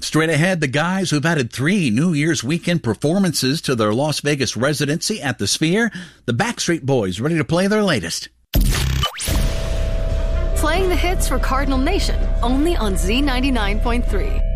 Straight ahead, the guys who've added 3 New Year's weekend performances to their Las Vegas residency at the Sphere. The Backstreet Boys ready to play their latest. Playing the hits for Cardinal Nation, only on Z99.3.